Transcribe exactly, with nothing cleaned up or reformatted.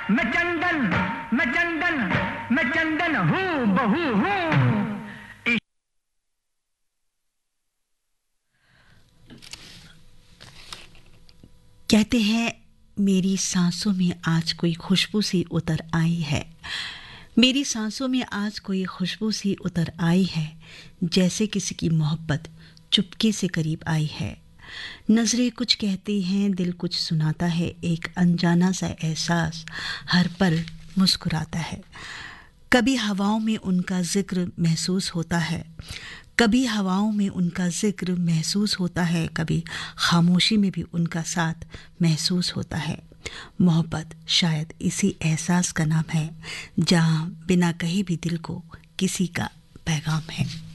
मैं चंदन मैं चंदन मैं चंदन हूँ बहू हूँ। कहते हैं मेरी सांसों में आज कोई खुशबू सी उतर आई है, मेरी सांसों में आज कोई खुशबू सी उतर आई है, जैसे किसी की मोहब्बत चुपके से करीब आई है। नजरें कुछ कहती हैं, दिल कुछ सुनाता है, एक अनजाना सा एहसास हर पल मुस्कुराता है। कभी हवाओं में उनका जिक्र महसूस होता है, कभी हवाओं में उनका जिक्र महसूस होता है, कभी खामोशी में भी उनका साथ महसूस होता है। मोहब्बत शायद इसी एहसास का नाम है, जहाँ बिना कहे भी दिल को किसी का पैगाम है।